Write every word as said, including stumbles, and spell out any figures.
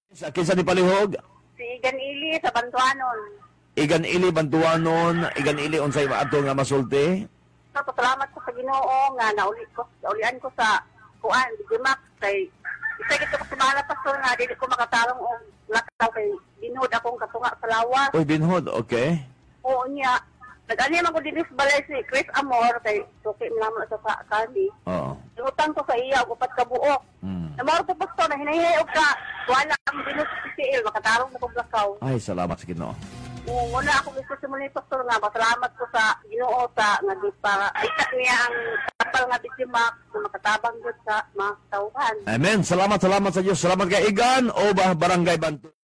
Sa kinsa ni palihog? Si Igan Ili sa Bantuanon. Igan ili bantuanon, igan ili unsay maato nga masulti. So, salamat ko sa Ginoo nga nauli ko, naulian ko sa kuan, Digimax kay isa gito ko sumala pastor nga dili ko makatarong og lakaw kay binuhod akong katunga sa lawas. Uy, binhod, okay. Oo niya. Nag-ani man ko dinis balay si Chris Amor kay tuki mo naman sa sa kani. Oo. Utang ko sa iya og upat ka buok. Hmm. Namaro ko pastor na hinahinay og ka wala ang binuhod sa C L makatarong mo kog lakaw. Ay, salamat sa Ginoo. Oo, muna ako gusto simulan ni pastor nga pasalamat ko sa Ginoo sa nga di para isa niya ang kapal nga Digimax na makatabang gud sa mga tauhan. Amen. Salamat, salamat sa Diyos. Salamat kay Igan o ba Barangay Bantu.